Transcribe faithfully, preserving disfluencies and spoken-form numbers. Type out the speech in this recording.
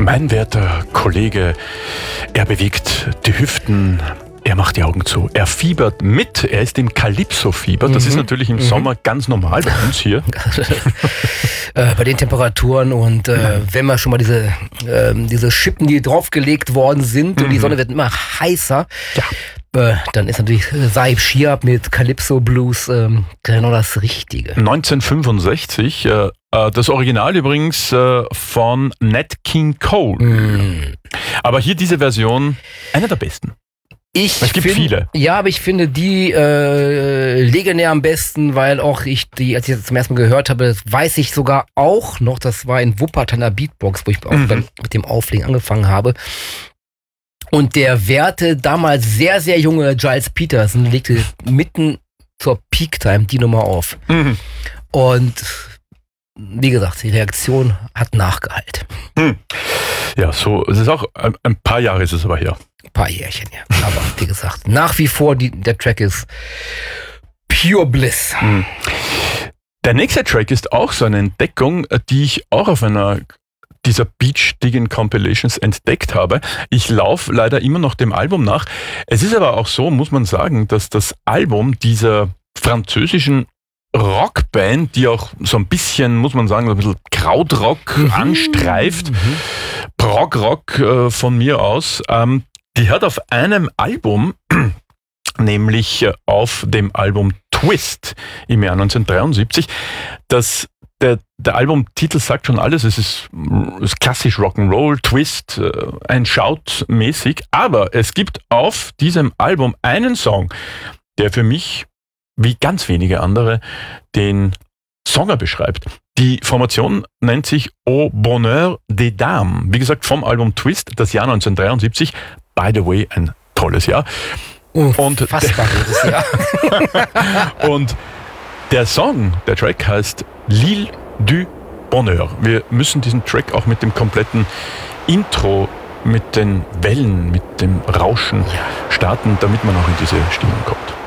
Mein werter Kollege, er bewegt die Hüften, er macht die Augen zu, er fiebert mit, er ist im Calypso-Fieber. Das mhm. ist natürlich im mhm. Sommer ganz normal bei uns hier. äh, bei den Temperaturen und äh, wenn wir schon mal diese, äh, diese Schippen, die draufgelegt worden sind mhm. und die Sonne wird immer heißer, ja. äh, dann ist natürlich Saib Shihab mit Calypso Blues äh, genau das Richtige. neunzehnhundertfünfundsechzig, äh, das Original übrigens äh, von Nat King Cole. Mm. Aber hier diese Version, einer der besten. Ich es gibt find, viele. Ja, aber ich finde die äh, legendär am besten, weil auch ich die, als ich das zum ersten Mal gehört habe, das weiß ich sogar auch noch, das war in Wuppertaler Beatbox, wo ich auch mhm. mit dem Auflegen angefangen habe. Und der werte damals sehr, sehr junge Giles Peterson legte mitten zur Peak-Time die Nummer auf. Mhm. Und wie gesagt, die Reaktion hat nachgehalten. Hm. Ja, so, es ist auch, ein, ein paar Jahre ist es aber her. Ein paar Jährchen, ja. Aber wie gesagt, nach wie vor, die, der Track ist Pure Bliss. Hm. Der nächste Track ist auch so eine Entdeckung, die ich auch auf einer dieser Beach-Digging-Compilations entdeckt habe. Ich laufe leider immer noch dem Album nach. Es ist aber auch so, muss man sagen, dass das Album dieser französischen Rockband, die auch so ein bisschen, muss man sagen, so ein bisschen Krautrock mhm. anstreift, mhm. Prog-Rock äh, von mir aus, ähm, die hat auf einem Album, nämlich äh, auf dem Album Twist im Jahr neunzehnhundertdreiundsiebzig, das Der, der Albumtitel sagt schon alles, es ist, es ist klassisch Rock'n'Roll, Twist, äh, ein Shout mäßig, aber es gibt auf diesem Album einen Song, der für mich wie ganz wenige andere den Songer beschreibt. Die Formation nennt sich Au Bonheur des Dames. Wie gesagt, vom Album Twist, das Jahr neunzehnhundertdreiundsiebzig. By the way, ein tolles Jahr. Unfassbar gutes Jahr. Und der Song, der Track heißt L'Île du Bonheur. Wir müssen diesen Track auch mit dem kompletten Intro, mit den Wellen, mit dem Rauschen starten, damit man auch in diese Stimmung kommt.